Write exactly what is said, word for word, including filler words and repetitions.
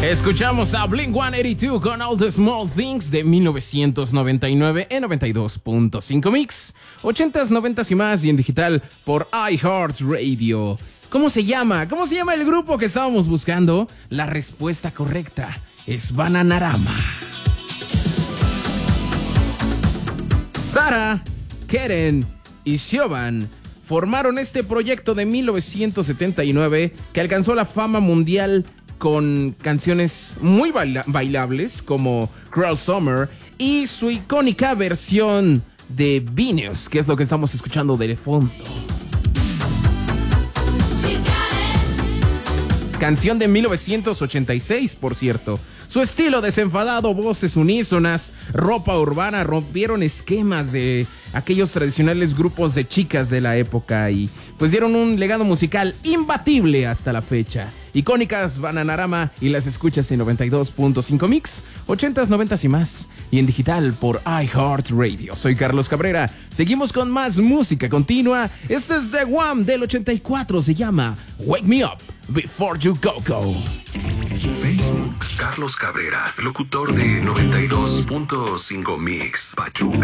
Escuchamos a Blink ciento ochenta y dos con All the Small Things de mil novecientos noventa y nueve en noventa y dos punto cinco Mix. ochentas, noventas y más y en digital por iHeartRadio. ¿Cómo se llama? ¿Cómo se llama el grupo que estábamos buscando? La respuesta correcta es Bananarama. Sara, Keren y Siobhan formaron este proyecto de mil novecientos setenta y nueve que alcanzó la fama mundial con canciones muy baila- bailables como Cruel Summer y su icónica versión de Venus, que es lo que estamos escuchando de fondo. Canción de mil novecientos ochenta y seis, por cierto. Su estilo desenfadado, voces unísonas, ropa urbana rompieron esquemas de aquellos tradicionales grupos de chicas de la época y pues dieron un legado musical imbatible hasta la fecha. Icónicas Bananarama y las escuchas en noventa y dos punto cinco Mix, ochentas, noventas y más y en digital por iHeartRadio. Soy Carlos Cabrera. Seguimos con más música continua. Este es The Wham del ochenta y cuatro, se llama Wake Me Up Before You Go Go. Facebook, Carlos Cabrera, locutor de noventa y dos punto cinco Mix, Pachuca.